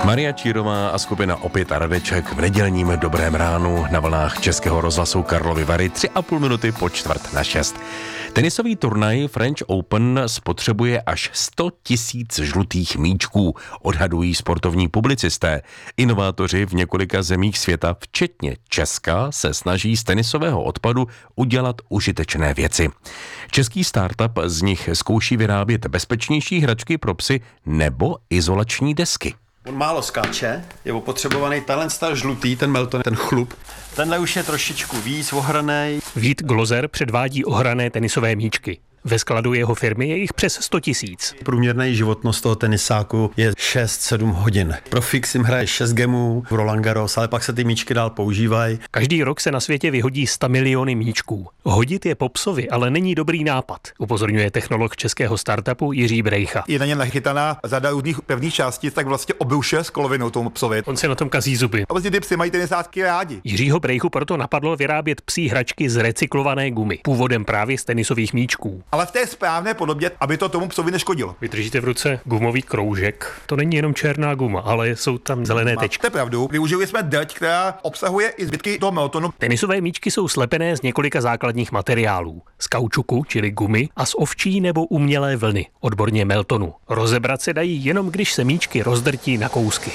Maria Čírová a skupina Opět a Radeček v nedělním dobrém ránu na vlnách Českého rozhlasu Karlovy Vary 3,5 minuty po 5:45. Tenisový turnaj French Open spotřebuje až 100 000 žlutých míčků, odhadují sportovní publicisté. Inovátoři v několika zemích světa, včetně Česka, se snaží z tenisového odpadu udělat užitečné věci. Český startup z nich zkouší vyrábět bezpečnější hračky pro psy nebo izolační desky. On málo skáče, je opotřebovaný talent žlutý, ten melton, ten chlup. Tenhle už je trošičku víc ohranej. Vít Glozer předvádí ohrané tenisové míčky. Ve skladu jeho firmy je jich přes 100 000. Průměrná životnost toho tenisáku je 6-7 hodin. Pro fix jim hraje 6 gemů, v Roland Garros, ale pak se ty míčky dál používají. Každý rok se na světě vyhodí 100 miliony míčků. Hodit je po psovi, ale není dobrý nápad, upozorňuje technolog českého startupu Jiří Brejcha. Je na něm nachytaná řada různých pevných částic, tak vlastně obrušuje s kolovinou tomu psovi. On se na tom kazí zuby. A vlastně ty psy mají tenisátky rádi. Jiřího Brejchu proto napadlo vyrábět psí hračky z recyklované gumy, původem právě z tenisových míčků. Ale v té správné podobě, aby to tomu psovi neškodilo. Vy držíte v ruce gumový kroužek. To není jenom černá guma, ale jsou tam zelené tečky. Máte pravdu. Využili jsme drť, která obsahuje i zbytky toho meltonu. Tenisové míčky jsou slepené z několika základních materiálů. Z kaučuku, čili gumy, a z ovčí nebo umělé vlny, odborně meltonu. Rozebrat se dají jenom, když se míčky rozdrtí na kousky.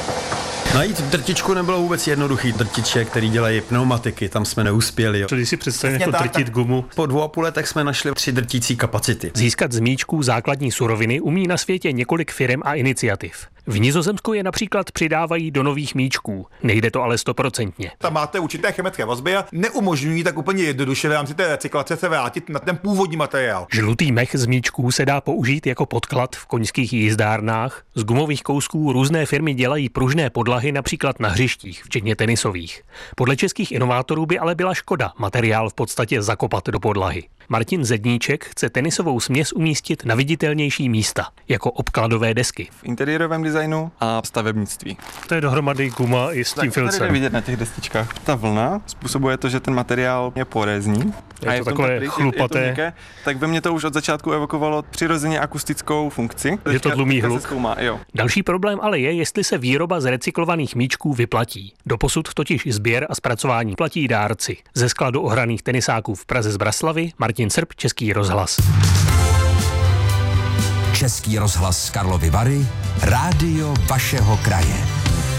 Najít drtičku nebylo vůbec jednoduchý. Drtiče, který dělají pneumatiky, tam jsme neuspěli. Co když si představím jako drtit gumu? Po 2,5 letech jsme našli 3 drtící kapacity. Získat z míčků základní suroviny umí na světě několik firem a iniciativ. V Nizozemsku je například přidávají do nových míčků. Nejde to ale 100%. Tam máte určité chemické vazby a neumožňují tak úplně jednoduše v rámci té recyklace se vrátit na ten původní materiál. Žlutý mech z míčků se dá použít jako podklad v koňských jízdárnách. Z gumových kousků různé firmy dělají pružné podlahy například na hřištích, včetně tenisových. Podle českých inovátorů by ale byla škoda materiál v podstatě zakopat do podlahy. Martin Zedníček chce tenisovou směs umístit na viditelnější místa, jako obkladové desky. V interiérovém designu a stavebnictví. To je dohromady guma i s tím filcem. Tady vidět na těch destičkách. Ta vlna způsobuje to, že ten materiál je porézní. Je to takové chlupaté. Je to měkké, tak ve mně to už od začátku evokovalo přirozeně akustickou funkci. Je to tlumí hluk. Jo. Další problém ale je, jestli se výroba z recyklovaných míčků vyplatí. Doposud totiž sběr a zpracování platí dárci. Ze skladu ohraných tenisáků v Praze z Braslavy Martin Srb, Český rozhlas. Český rozhlas Karlovy Vary, rádio vašeho kraje.